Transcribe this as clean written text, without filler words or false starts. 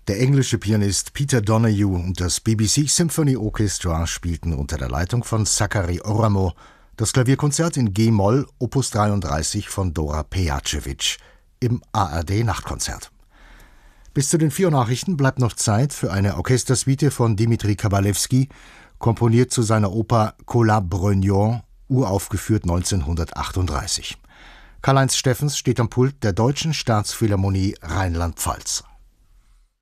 Der englische Pianist Peter Donoghue und das BBC Symphony Orchestra spielten unter der Leitung von Zachary Oramo das Klavierkonzert in G-Moll Opus 33 von Dora Pejacevic im ARD-Nachtkonzert. Bis zu den 4 Nachrichten bleibt noch Zeit für eine Orchestersuite von Dimitri Kabalewski, komponiert zu seiner Oper Colas Brognon, uraufgeführt 1938. Karl-Heinz Steffens steht am Pult der Deutschen Staatsphilharmonie Rheinland-Pfalz.